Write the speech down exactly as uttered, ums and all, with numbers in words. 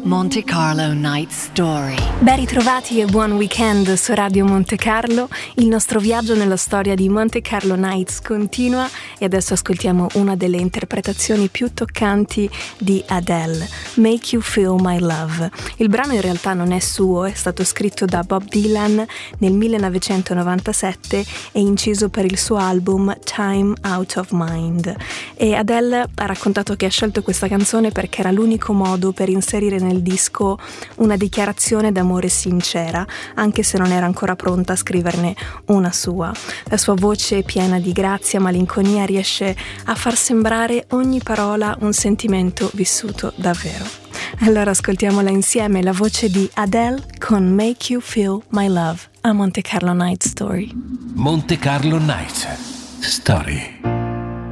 Monte Carlo Night Story. Ben ritrovati e buon weekend su Radio Monte Carlo. Il nostro viaggio nella storia di Monte Carlo Nights continua e adesso ascoltiamo una delle interpretazioni più toccanti di Adele, Make You Feel My Love. Il brano in realtà non è suo, è stato scritto da Bob Dylan nel millenovecentonovantasette e inciso per il suo album Time Out of Mind. E Adele ha raccontato che ha scelto questa canzone perché era l'unico modo per inserire nel disco una dichiarazione d'amore sincera, anche se non era ancora pronta a scriverne una sua. La sua voce piena di grazia, malinconia, riesce a far sembrare ogni parola un sentimento vissuto davvero. Allora ascoltiamola insieme, la voce di Adele con Make You Feel My Love a Monte Carlo Night Story. Monte Carlo Night Story.